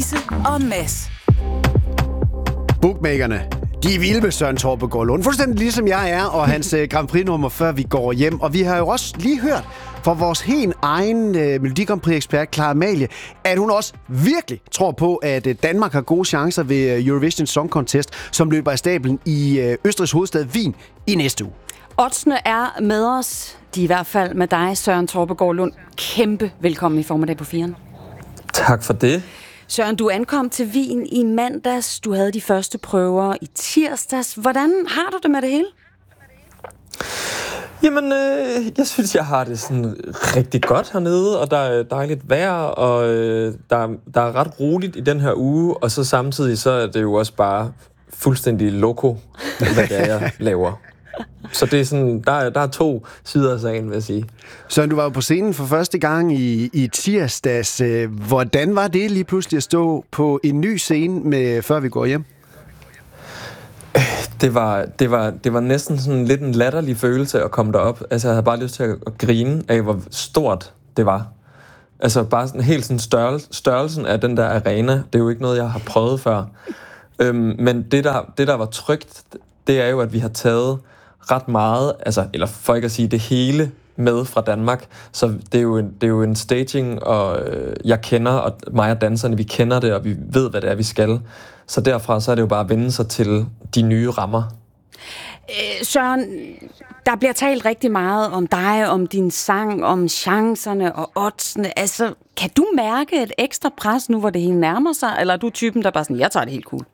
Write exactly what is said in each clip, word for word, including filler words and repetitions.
Louise og Mads. Bookmakerne, de er vilde med Søren Torpegaard Lund, fuldstændig ligesom jeg er, og hans Grand Prix-nummer, før vi går hjem. Og vi har jo også lige hørt fra vores helt egen uh, Melodi Grand Prix-ekspert, Clara Amalie, at hun også virkelig tror på, at uh, Danmark har gode chancer ved uh, Eurovision Song Contest, som løber af stablen i uh, Østrigs hovedstad Wien i næste uge. Oddsene er med os. De er i hvert fald med dig, Søren Torpegaard Lund. Kæmpe velkommen i Formiddag på firen. Tak for det. Søren, du ankom til Wien i mandags. Du havde de første prøver i tirsdags. Hvordan har du det med det hele? Jamen, øh, jeg synes, jeg har det sådan rigtig godt hernede, og der er dejligt vejr, og øh, der, der er ret roligt i den her uge, og så samtidig så er det jo også bare fuldstændig loco, hvad det er, jeg laver. Så det er sådan, der er, der er to sider af sagen, vil jeg sige. Søren, du var jo på scenen for første gang i, i tirsdags. Hvordan var det lige pludselig at stå på en ny scene, med, før vi går hjem? Det var, det, var, det var næsten sådan lidt en latterlig følelse at komme derop. Altså, jeg havde bare lyst til at, at grine af, hvor stort det var. Altså, bare sådan helt sådan størrelse, størrelsen af den der arena, det er jo ikke noget, jeg har prøvet før. Øhm, men det der, det, der var trygt, det er jo, at vi har taget ret meget, altså, eller for ikke at sige det hele, med fra Danmark. Så det er jo en, det er jo en staging, og øh, jeg kender, og mig og danserne, vi kender det, og vi ved, hvad det er, vi skal. Så derfra, så er det jo bare at vende sig til de nye rammer. Øh, Søren, der bliver talt rigtig meget om dig, om din sang, om chancerne og oddsene. Altså, kan du mærke et ekstra pres nu, hvor det hele nærmer sig? Eller er du typen, der bare sådan, jeg tager det helt cool?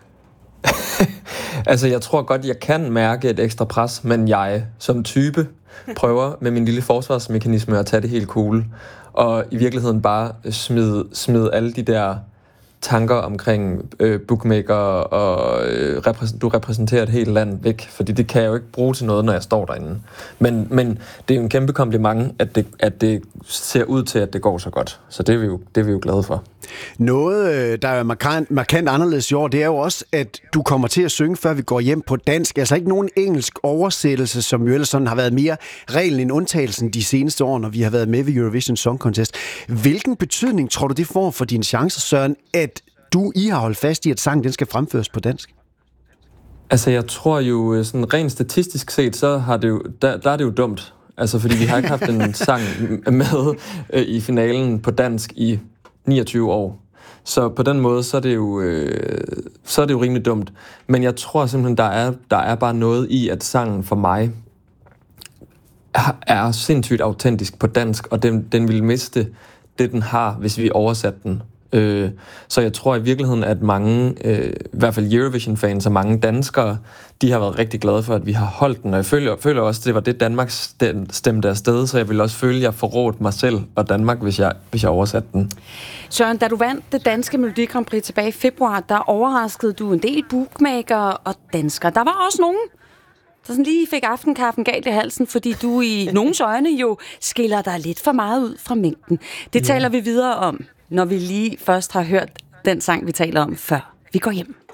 Altså, jeg tror godt, jeg kan mærke et ekstra pres, men jeg som type prøver med min lille forsvarsmekanisme at tage det helt cool. Og i virkeligheden bare smide, smide alle de der tanker omkring øh, bookmaker og øh, repræs- du repræsenterer et helt land væk, fordi det kan jeg jo ikke bruge til noget, når jeg står derinde. Men, men det er jo en kæmpe kompliment, at det, at det ser ud til, at det går så godt. Så det er vi jo, det er vi jo glade for. Noget, der er markant, markant anderledes i år, det er jo også, at du kommer til at synge, før vi går hjem på dansk. Altså ikke nogen engelsk oversættelse, som jo ellers sådan har været mere reglen end undtagelsen de seneste år, når vi har været med ved Eurovision Song Contest. Hvilken betydning tror du, det får for dine chancer, Søren, at du I har holdt fast i, at sangen den skal fremføres på dansk? Altså, jeg tror jo, sådan rent statistisk set, så har det jo, der, der er det jo dumt. Altså, fordi vi har ikke haft en sang med øh, i finalen på dansk i niogtyve år. Så på den måde, så er det jo, øh, så er det jo rimelig dumt. Men jeg tror simpelthen, der er, der er bare noget i, at sangen for mig er, er sindssygt autentisk på dansk, og den, den vil miste det, den har, hvis vi oversatte den. Øh, så jeg tror i virkeligheden, at mange, øh, i hvert fald Eurovision-fans og mange danskere, de har været rigtig glade for, at vi har holdt den. Og jeg føler, føler også, at det var det, Danmark stemte afsted, så jeg vil også føle, at jeg forrådte mig selv og Danmark, hvis jeg, hvis jeg oversatte den. Søren, da du vandt det danske Melodi Grand Prix tilbage i februar, der overraskede du en del bookmakere og danskere. Der var også nogen, der sådan lige fik aftenkaffen galt i halsen, fordi du i nogens øjne jo skiller dig lidt for meget ud fra mængden. Det taler vi videre om, når vi lige først har hørt den sang, vi taler om, før vi går hjem.